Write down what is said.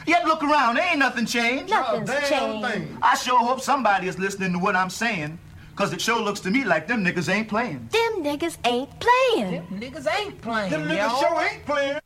Yet look around, ain't nothing changed. Nothing's changed. I sure hope somebody is listening to what I'm saying, because it sure looks to me like them niggas ain't playing. Them niggas ain't playing. Them niggas ain't playing, Them niggas sure ain't playing.